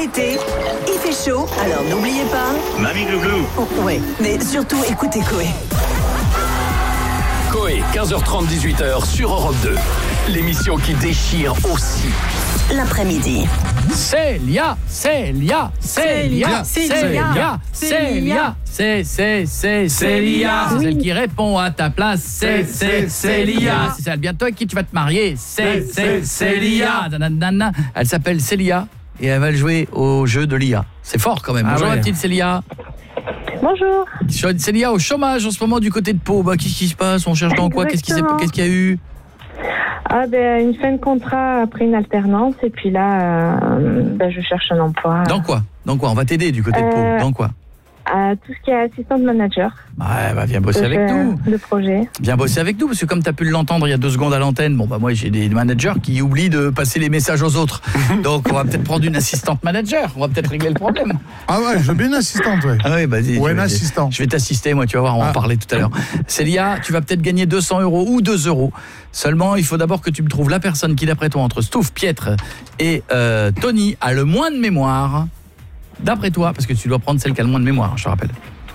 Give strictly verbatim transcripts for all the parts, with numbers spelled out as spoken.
l'été, il fait chaud, alors n'oubliez pas... Mamie Glouglou. Oh, ouais, mais surtout écoutez Coé. Coé, quinze heures trente, dix-huit heures sur Europe deux. L'émission qui déchire aussi. L'après-midi. Célia, Célia, Célia, Célia, Célia, c'est, c'est, c'est, Célia. C'est celle qui répond à ta place. C'est, c'est, Célia. C'est celle bientôt avec qui tu vas te marier. C'est, c'est, Célia. Elle s'appelle Célia et elle va jouer au jeu de l'I A. C'est fort quand même. Ah Bonjour ouais. ma petite Célia. Bonjour. Célia au chômage en ce moment du côté de Pau. Bah, qu'est-ce qui se passe? On cherche dans quoi? Qu'est-ce qui s'est- qu'est-ce qu'il y a eu? Ah ben une fin de contrat après une alternance et puis là euh, ben, je cherche un emploi. Dans quoi? Dans quoi? On va t'aider du côté de Pau. Euh, Dans quoi? À tout ce qui est assistante manager. Ouais, bah viens bosser de, avec nous. De projet. Viens bosser avec nous, parce que comme tu as pu l'entendre il y a deux secondes à l'antenne, bon bah moi j'ai des managers qui oublient de passer les messages aux autres. Donc on va peut-être prendre une assistante manager, on va peut-être régler le problème. Ah ouais, je veux bien une assistante, ouais. Ah oui, vas-y. Ou je un vais- assistant. Je vais t'assister, moi, tu vas voir, on va Ah. en parler tout à l'heure. Célia, tu vas peut-être gagner deux cents euros ou deux euros. Seulement, il faut d'abord que tu me trouves la personne qui, d'après toi, entre Stouff, Pietre et euh, Tony, a le moins de mémoire. D'après toi, parce que tu dois prendre celle qui a le moins de mémoire, je te rappelle.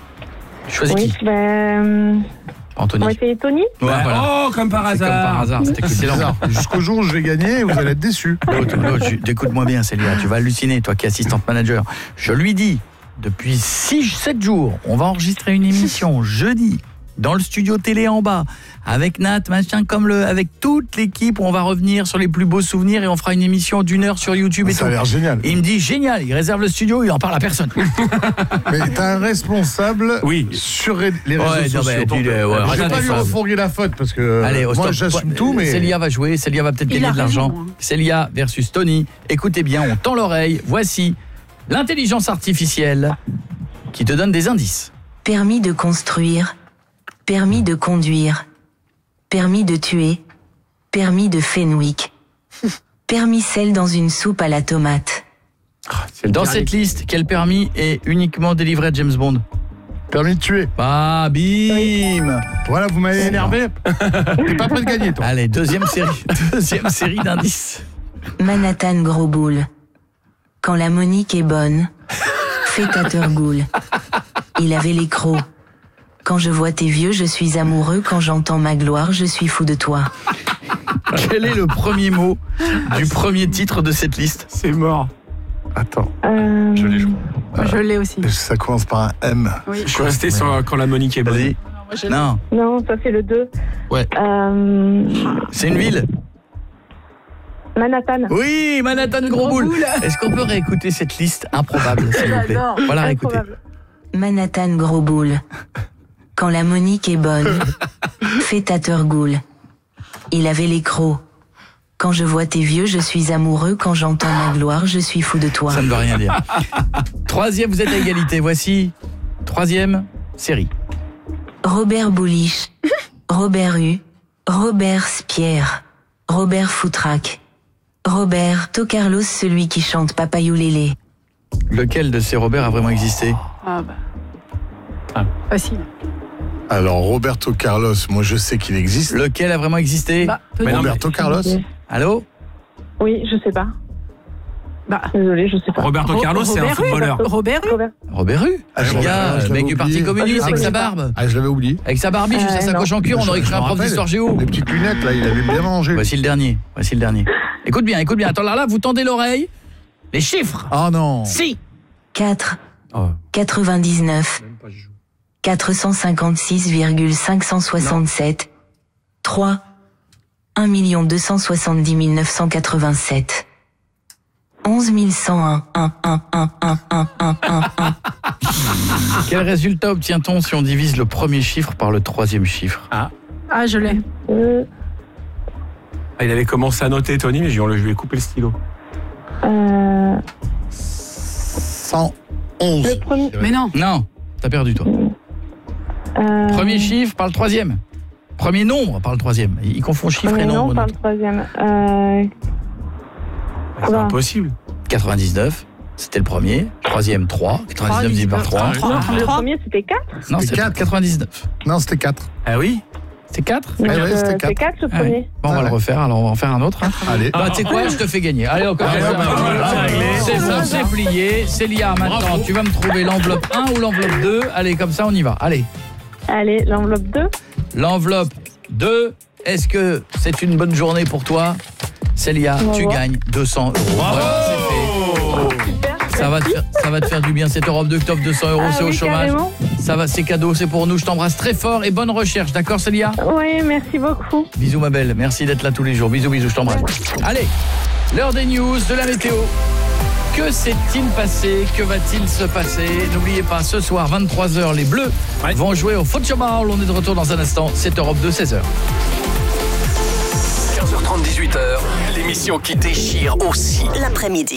Tu choisis Oui, qui? ben Anthony. on va essayer Tony. Ouais, voilà. Oh, comme par C'est comme par hasard. hasard, c'était C'est excellent. bizarre. Jusqu'au jour où je vais gagner, vous allez être déçus. L'autre, l'autre, je- écoute-moi bien, Célia, tu vas halluciner, toi qui es assistante manager. Je lui dis, depuis six sept jours, on va enregistrer une émission jeudi, dans le studio télé en bas, avec Nat, machin, comme le, avec toute l'équipe, où on va revenir sur les plus beaux souvenirs et on fera une émission d'une heure sur YouTube et Ça a tout. l'air génial. Et il me dit, génial, il réserve le studio, il en parle à personne. Mais t'as un responsable Oui. sur les réseaux Ouais, non, sociaux. mais dis-le, ouais, je vais pas lui responsable. refourguer la faute parce que Allez, au moi stop. j'assume tout, mais Célia va jouer, Célia va peut-être Il gagner a de l'argent. raison, hein. Célia versus Tony. Écoutez bien, on tend l'oreille. Voici l'intelligence artificielle qui te donne des indices. Permis de construire, permis de conduire, permis de tuer, permis de Fenwick, permis sel dans une soupe à la tomate. Dans cette liste, quel permis est uniquement délivré à James Bond? permis de tuer. Ah, bim. Voilà, vous m'avez énervé. T'es pas prêt de gagner, toi. Allez, deuxième série, deuxième série d'indices. Manhattan gros boule. Quand la Monique est bonne, fais ta Turgoule. Il avait les crocs. Quand je vois tes vieux, je suis amoureux. Quand j'entends ma gloire, je suis fou de toi. Quel est le premier mot du premier titre de cette liste? C'est mort. Attends, Euh, je l'ai joué. Je l'ai aussi. Ça commence par un M. Oui. Je suis resté sur quand la Monique est bonne. Vas-y. Non, Non, ça c'est le deux. Ouais. Euh, c'est une ville. Manhattan. Oui, Manhattan gros boule. Est-ce qu'on peut réécouter cette liste improbable, s'il vous plaît? J'adore. Voilà, réécoutez. Improbable. Manhattan gros boule. Quand la Monique est bonne, fais ta Turgoule. Il avait les crocs. Quand je vois tes vieux, je suis amoureux. Quand j'entends ma gloire, je suis fou de toi. Ça ne veut rien dire. Troisième, vous êtes à égalité. Voici troisième série. Robert Bouliche, Robert Hu, Robert Spierre, Robert Foutraque, Roberto Carlos, celui qui chante Papayoulélé. Lequel de ces Robert a vraiment existé? Ah bah. Ah. Facile. Alors, Roberto Carlos, moi je sais qu'il existe. Lequel a vraiment existé? Bah, Tony. Mais non, Roberto Carlos. Allô? Oui, je sais pas. Bah, Désolée, je sais pas. Roberto Carlos, c'est un Robert Hue. footballeur. Robert Hue. Robert. Robert Hue? Ah, je Le l'avais- gars, je le l'avais mec du Parti oublié. communiste Ah, avec je sa l'avais barbe. Ah, je l'avais oublié. Avec sa barbiche et Euh, sa non. coche en cuir, on aurait cru Je un me prof rappelle. d'histoire géo. Les petites lunettes, là, il avait bien mangé. Voici le dernier. Voici le dernier. Écoute bien, écoute bien. Attends, là, là, vous tendez l'oreille. Les chiffres. Ah non. Si. quatre, Oh. quatre-vingt-dix-neuf, quatre cent cinquante-six virgule cinq cent soixante-sept, trois, un million deux cent soixante-dix mille neuf cent quatre-vingt-sept, onze mille cent un, un, un, un, un, un, un, un, un. Quel résultat obtient-on si on divise le premier chiffre par le troisième chiffre? Ah, je l'ai. Euh, Ah, il avait commencé à noter, Tony, mais je lui je lui ai coupé le stylo. euh, cent onze. le premier. Mais non. Non, t'as perdu, toi. Euh, Premier chiffre par le troisième. Premier nombre par le troisième. Il confond chiffre et premier nom nombre. par le troisième. Euh, C'est Oula. impossible. quatre-vingt-dix-neuf, c'était le premier. Troisième, trois. quatre-vingt-dix-neuf divisé par trois. Trois. non, le Trois. premier c'était quatre. Non, C'était c'était quatre. quatre-vingt-dix-neuf. Non, c'était quatre. Ah oui. C'est quatre? Donc, ouais, euh, c'était c'est quatre. quatre le Ah ouais. premier. Bon, on va Ah le ouais. refaire, alors on va en faire un autre. hein. Allez. Bah, tu sais quoi, je te fais gagner. Allez, encore Ah, une ouais, fois. bah, voilà, C'est c'est réglé. c'est bon, c'est plié. Célia, maintenant, Bravo. tu vas me trouver l'enveloppe un ou l'enveloppe deux. Allez, comme ça, on y va. Allez. Allez, l'enveloppe deux. L'enveloppe deux. Est-ce que c'est une bonne journée pour toi, Célia? On va Tu voir. gagnes deux cents euros. Voilà, c'est fait. Super. Ça va, te faire, ça va te faire du bien. Cette Europe deux que t'offre deux cents euros, Ah c'est oui, au chômage. carrément. Ça va, c'est cadeau, c'est pour nous. Je t'embrasse très fort et bonne recherche. D'accord, Célia? Oui, merci beaucoup. Bisous, ma belle. Merci d'être là tous les jours. Bisous, bisous, je t'embrasse. Allez, l'heure des news, de la météo. Que s'est-il passé? Que va-t-il se passer? N'oubliez pas, ce soir, vingt-trois heures, les Bleus Ouais. vont jouer au football. On est de retour dans un instant. C'est Europe deux, seize heures. quinze heures trente, dix-huit heures, l'émission qui déchire aussi. L'après-midi.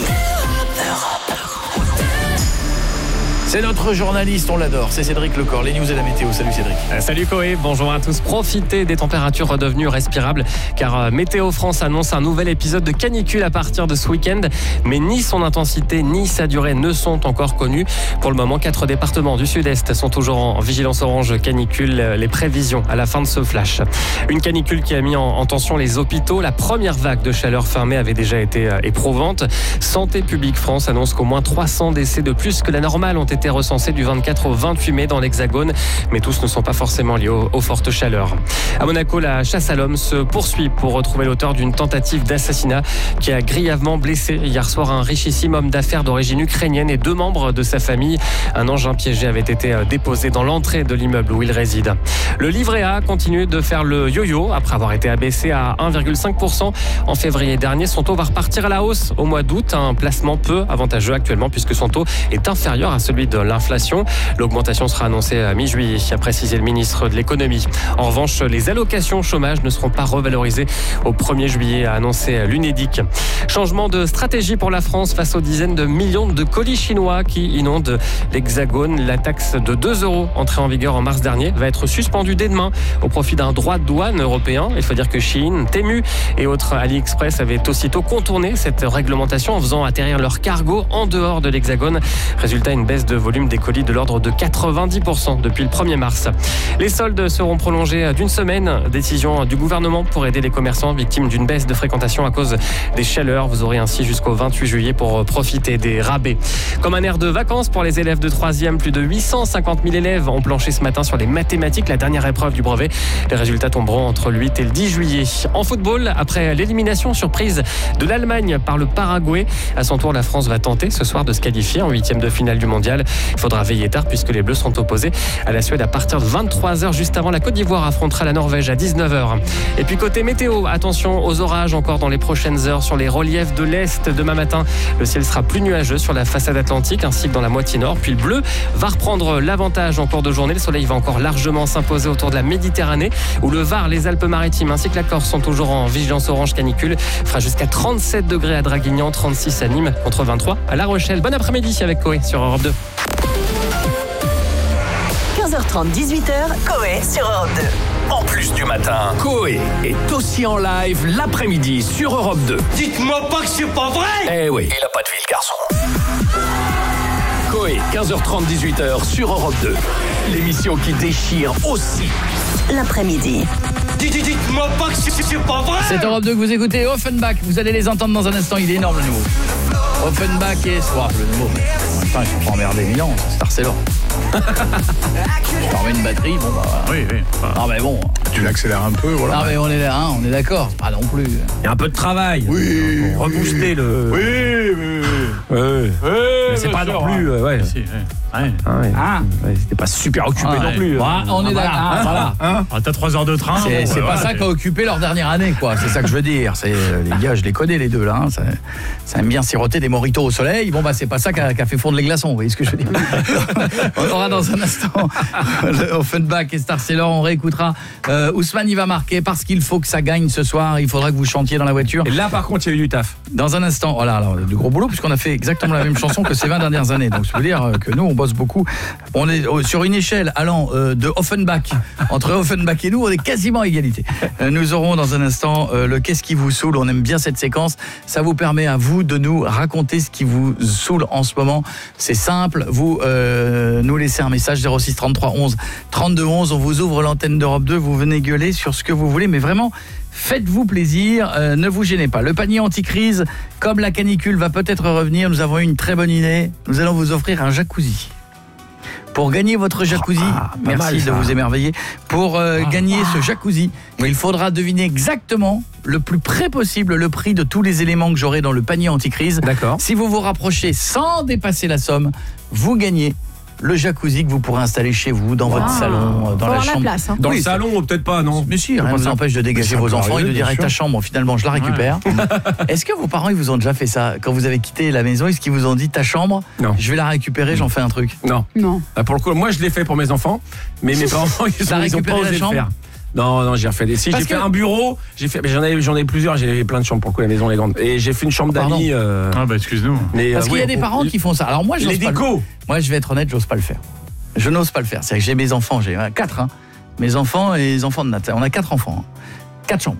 C'est notre journaliste, on l'adore. C'est Cédric Lecor, les news et la météo. Salut Cédric. Euh, Salut Koé, bonjour à tous. Profitez des températures redevenues respirables car euh, Météo France annonce un nouvel épisode de canicule à partir de ce week-end. Mais ni son intensité ni sa durée ne sont encore connus. Pour le moment, quatre départements du sud-est sont toujours en vigilance orange canicule. Les prévisions à la fin de ce flash. Une canicule qui a mis en, en tension les hôpitaux. La première vague de chaleur fin mai avait déjà été euh, éprouvante. Santé publique France annonce qu'au moins trois cents décès de plus que la normale ont été recensés du vingt-quatre au vingt-huit mai dans l'Hexagone, mais tous ne sont pas forcément liés aux, aux fortes chaleurs. À Monaco, la chasse à l'homme se poursuit pour retrouver l'auteur d'une tentative d'assassinat qui a grièvement blessé hier soir un richissime homme d'affaires d'origine ukrainienne et deux membres de sa famille. Un engin piégé avait été déposé dans l'entrée de l'immeuble où il réside. Le livret A continue de faire le yo-yo après avoir été abaissé à un virgule cinq pour cent en février dernier. Son taux va repartir à la hausse au mois d'août, un placement peu avantageux actuellement puisque son taux est inférieur à celui de l'inflation. L'augmentation sera annoncée à mi-juillet, a précisé le ministre de l'économie. En revanche, les allocations chômage ne seront pas revalorisées au premier juillet, a annoncé l'Unédic. Changement de stratégie pour la France face aux dizaines de millions de colis chinois qui inondent l'Hexagone. La taxe de deux euros entrée en vigueur en mars dernier va être suspendue dès demain au profit d'un droit de douane européen. Il faut dire que Shein, Temu et autres AliExpress avaient aussitôt contourné cette réglementation en faisant atterrir leurs cargos en dehors de l'Hexagone. Résultat, une baisse de volume des colis de l'ordre de quatre-vingt-dix pour cent depuis le premier mars. Les soldes seront prolongés d'une semaine. Décision du gouvernement pour aider les commerçants victimes d'une baisse de fréquentation à cause des chaleurs. Vous aurez ainsi jusqu'au vingt-huit juillet pour profiter des rabais. Comme un air de vacances pour les élèves de troisième, plus de huit cent cinquante mille élèves ont planché ce matin sur les mathématiques, la dernière épreuve du brevet. Les résultats tomberont entre le huit et le dix juillet. En football, après l'élimination surprise de l'Allemagne par le Paraguay, à son tour, la France va tenter ce soir de se qualifier en huitième de finale du mondial. Il faudra veiller tard puisque les Bleus sont opposés à la Suède à partir de vingt-trois heures. Juste avant, la Côte d'Ivoire affrontera la Norvège à dix-neuf heures. Et puis côté météo, attention aux orages encore dans les prochaines heures sur les reliefs de l'Est. Demain matin, le ciel sera plus nuageux sur la façade atlantique ainsi que dans la moitié nord. Puis le bleu va reprendre l'avantage en cours de journée. Le soleil va encore largement s'imposer autour de la Méditerranée où le Var, les Alpes-Maritimes ainsi que la Corse sont toujours en vigilance orange canicule. Il fera jusqu'à trente-sept degrés à Draguignan, trente-six à Nîmes, contre vingt-trois à La Rochelle. Bon après-midi avec Koé sur Europe deux. quinze heures trente, dix-huit heures, Koé sur Europe deux. En plus du matin, Koé est aussi en live l'après-midi sur Europe deux. Dites-moi pas que c'est pas vrai! Eh oui, il a pas de vie le garçon. Koé, quinze heures trente, dix-huit heures sur Europe deux. L'émission qui déchire aussi. L'après-midi. Dites-moi pas que c'est c'est pas vrai! C'est Europe deux que vous écoutez. Offenbach, vous allez les entendre dans un instant. Il est énorme le nouveau. Offenbach et Soir, le nouveau. En même temps, ils sont pas emmerdés Milan, c'est Arcelor. Je remets une batterie, bon bah voilà. Oui, oui. Non mais bon. Tu l'accélères un peu, voilà. Non mais on est là, hein, on est d'accord. C'est pas non plus. Il y a un peu de travail. Oui. Pour rebooster le. Oui, oui, oui. Ouais. Mais c'est pas non plus. euh, ouais. Si, ouais. Ouais. Ah, ouais. Ah. Ouais, c'était pas super occupé Ouais. non plus. Ouais, on est d'accord. Ah, voilà. Hein Ah, t'as trois heures de train. C'est bon, c'est bah, pas voilà, ça c'est- qui a occupé leur dernière année, quoi. C'est ça que je veux dire. C'est euh, les gars, je les connais les deux là. Hein. Ça, ça aime bien siroter des moritos au soleil. Bon bah c'est pas ça qui a, qui a fait fondre les glaçons. Vous voyez ce que je veux dire? On aura dans un instant le Offenbach et Arcelor. On réécoutera. Euh, Ousmane il va marquer parce qu'il faut que ça gagne ce soir. Il faudra que vous chantiez dans la voiture. Et là, par contre, il y a eu du taf. Dans un instant, voilà, alors, du gros boulot puisqu'on a fait exactement la même chanson que ces vingt dernières années. Donc ça veut dire que nous on bosse beaucoup. On est sur une échelle allant euh, de Offenbach entre Offenbach et nous, on est quasiment à égalité. Euh, nous aurons dans un instant euh, le qu'est-ce qui vous saoule. On aime bien cette séquence. Ça vous permet à vous de nous raconter ce qui vous saoule en ce moment. C'est simple, vous euh, nous laissez un message zéro six trente-trois onze trente-deux onze, on vous ouvre l'antenne d'Europe deux, vous venez gueuler sur ce que vous voulez, mais vraiment Faites-vous plaisir, euh, ne vous gênez pas. Le panier anti-crise, comme la canicule va peut-être revenir, nous avons eu une très bonne idée. Nous allons vous offrir un jacuzzi. Pour gagner votre jacuzzi, ah, merci mal, de vous émerveiller. Pour euh, ah, gagner ah. ce jacuzzi, oui. il faudra deviner exactement, le plus près possible, le prix de tous les éléments que j'aurai dans le panier anti-crise. D'accord. Si vous vous rapprochez sans dépasser la somme, vous gagnez le jacuzzi que vous pourrez installer chez vous, dans wow. votre salon, dans Faut la chambre. La place, hein. Dans oui, le salon, peut-être pas, non? Mais si, rien ne vous empêche de dégager vos enfants et de dire avec ta chambre, finalement, je la récupère. Ouais. Est-ce que vos parents, ils vous ont déjà fait ça? Quand vous avez quitté la maison, est-ce qu'ils vous ont dit ta chambre, non. je vais la récupérer, j'en fais un truc? Non. Non. Ah, pour le coup, moi, je l'ai fait pour mes enfants, mais mes parents, ils ont, ils ont pas osé le faire. Non, non, j'ai refait des. Si, j'ai que... fait un bureau, j'ai fait, j'en ai, j'en ai plusieurs, j'ai plein de chambres pour le coup, la maison, les grandes. Et j'ai fait une chambre d'amis. Euh... Ah, bah, excuse-nous. Mais, Parce euh, qu'il y a oui, des parents on... qui font ça. Alors, moi, je les décos. Le... Moi, je vais être honnête, j'ose pas le faire. Je n'ose pas le faire. C'est que j'ai mes enfants, j'ai quatre, hein. Mes enfants et les enfants de Nathan. On a quatre enfants, hein. Quatre chambres.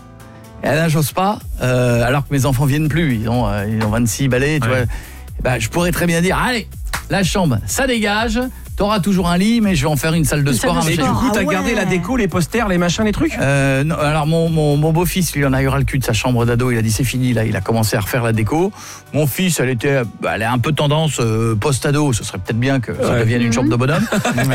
Et là, j'ose pas, euh, alors que mes enfants viennent plus. Ils ont, euh, ils ont vingt-six balais, tu ouais. vois. Bah, je pourrais très bien dire, allez, la chambre, ça dégage. T'auras toujours un lit, mais je vais en faire une salle de une sport. Et du coup, t'as ah ouais. gardé la déco, les posters, les machins, les trucs euh, non, alors, mon, mon, mon beau-fils, lui, en a eu ras le cul de sa chambre d'ado. Il a dit, c'est fini, là. Il a commencé à refaire la déco. Mon fils, elle était, elle a un peu tendance euh, post-ado. Ce serait peut-être bien que ouais. ça devienne une chambre de bonhomme.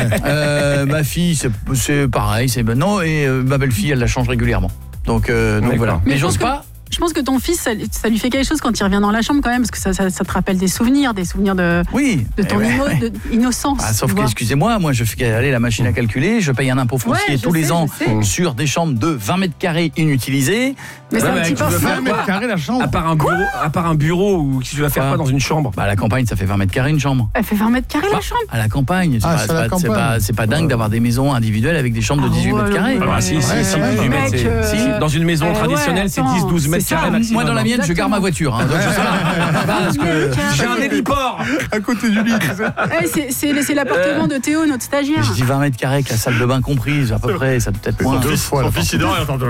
euh, ma fille, c'est, c'est pareil. C'est, non, et euh, ma belle-fille, elle la change régulièrement. Donc, euh, donc voilà. Mais, mais j'ose pas. Je pense que ton fils, ça, ça lui fait quelque chose quand il revient dans la chambre quand même, parce que ça, ça, ça te rappelle des souvenirs, des souvenirs de, oui, de ton ouais, imo, ouais. de, innocence. Ah, sauf que, excusez-moi, moi je fais aller la machine à calculer, je paye un impôt foncier ouais, tous sais, les ans sur des chambres de vingt mètres carrés inutilisées. Mais ouais, c'est un petit peu vingt mètres carrés la chambre. À part un bureau, à part un bureau ou tu vas faire quoi dans une chambre? Bah à la campagne, ça fait vingt mètres carrés une chambre. Elle fait vingt mètres carrés bah, la chambre. À la campagne, c'est ah, pas, pas, pas, pas, c'est pas dingue d'avoir des maisons individuelles avec des chambres de dix-huit mètres carrés. Ah si, si, si, dans une maison traditionnelle, c'est dix douze mètres carrés maximum. Moi dans la mienne, je garde ma voiture. Parce que j'ai un héliport à côté du lit. C'est l'appartement de Théo, notre stagiaire. Je dis vingt mètres carrés avec la salle de bain comprise, à peu près, ça peut être moins. Deux fois. Son fils il dort et entend.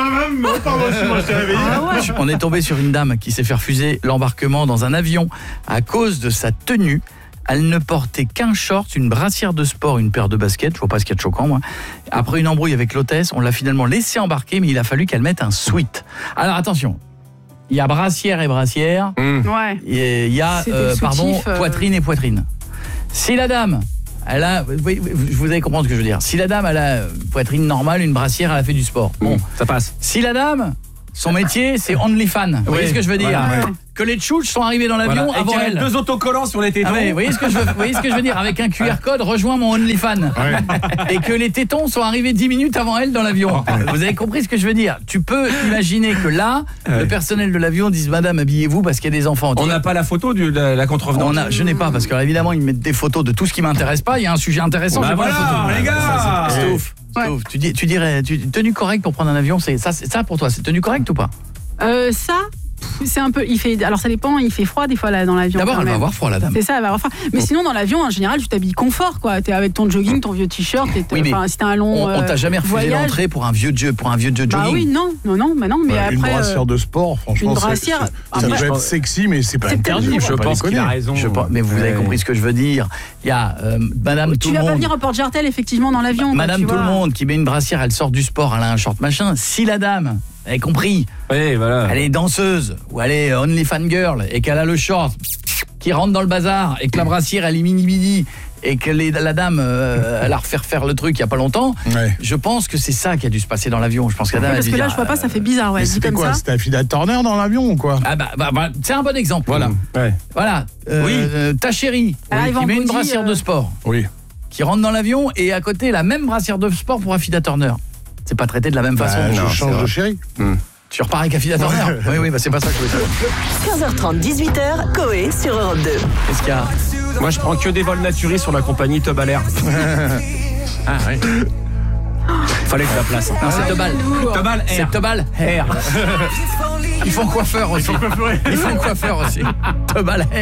On est tombé sur une dame qui s'est fait refuser l'embarquement dans un avion à cause de sa tenue. Elle ne portait qu'un short, une brassière de sport, une paire de baskets. Je vois pas ce qu'il y a de choquant, moi. Après une embrouille avec l'hôtesse, on l'a finalement laissée embarquer, mais il a fallu qu'elle mette un sweat. Alors attention, il y a brassière et brassière. Mmh. Ouais. Il y a euh, pardon, euh... poitrine et poitrine. Si la dame, elle a, oui, vous allez comprendre ce que je veux dire. Si la dame elle a une poitrine normale, une brassière, elle a fait du sport. Bon, mmh, ça passe. Si la dame, son métier, c'est OnlyFans. Vous voyez ce que je veux dire? Voilà, ouais. Que les tchouches sont arrivés dans l'avion voilà. avant elle. Deux autocollants sur les tétons. Ah ouais, vous voyez ce que je veux, vous voyez ce que je veux dire? Avec un Q R code, rejoins mon OnlyFans. Ouais. Et que les tétons sont arrivés dix minutes avant elle dans l'avion. Vous avez compris ce que je veux dire? Tu peux imaginer que là, ouais. le personnel de l'avion dise madame, habillez-vous parce qu'il y a des enfants. On n'a pas la photo de la, la contrevenante. On a, je n'ai pas parce que évidemment ils mettent des photos de tout ce qui m'intéresse pas. Il y a un sujet intéressant. Bah voilà, photo. les gars. Stouff. Ouais. Tu, dis, tu dirais tu, tenue correcte pour prendre un avion, c'est ça, ça pour toi, c'est tenue correcte ou pas? Euh, ça. C'est un peu, il fait, alors ça dépend, il fait froid des fois là dans l'avion. D'abord elle va avoir froid la dame. C'est ça, elle va avoir froid. Mais bon. Sinon dans l'avion en général tu t'habilles confort quoi. T'es avec ton jogging, ton vieux t-shirt. Oui, mais si t'as un long. On, on t'a jamais refusé l'entrée pour un vieux pour un vieux jogging. Bah oui non non non mais non mais bah, après. Une brassière de sport franchement. Une brassière. Ça après, doit être sexy mais c'est pas interdit. Je pense qu'il a raison. Je pense, mais vous avez compris ce que je veux dire. Il y a euh, Madame tu tout le monde. Tu vas pas venir en porte-jartel effectivement dans l'avion. Madame tout le monde qui met une brassière, elle sort du sport, elle a un short machin. Si la dame, vous avez compris. Oui, voilà. Elle est danseuse ou elle est OnlyFans girl et qu'elle a le short qui rentre dans le bazar et que la brassière elle est mini mini et que les, la dame euh, elle a refait faire le truc il y a pas longtemps. Ouais. Je pense que c'est ça qui a dû se passer dans l'avion. Je pense que la dame ouais, parce que là dire, je vois pas, ça fait bizarre ouais. C'était comme quoi? ça. C'était Affida Turner dans l'avion ou quoi? Ah bah, bah, bah c'est un bon exemple. Voilà. Ouais. Voilà. Euh, oui. Euh, ta chérie oui, qui met une brassière euh... de sport. Oui. Qui rentre dans l'avion et à côté la même brassière de sport pour Affida Turner. C'est pas traité de la même façon. Bah, je non, change de chérie. Hum. Tu repars avec Affida Turner. Ouais. Oui, oui, bah c'est pas ça que je voulais savoir. quinze heures trente, dix-huit heures, Coé sur Europe deux. Qu'est-ce qu'il y a? Moi, je prends que des vols naturés sur la compagnie Tobal Air. Ah, oui. Fallait que je la place. Non, c'est Tobal. Tobal Air. C'est Tobal Air. Ils font coiffeur aussi. Ils font coiffeur aussi. Tobal Air.